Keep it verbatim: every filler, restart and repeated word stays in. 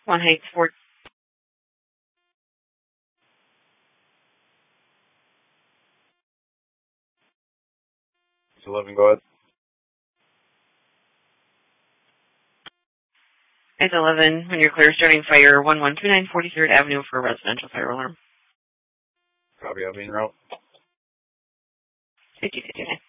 One Heights, four. It's eleven, go ahead. It's eleven. When you're clear, starting fire one one two nine forty-third Avenue for a residential fire alarm. Copy, I'll be en route. fifty fifty-nine.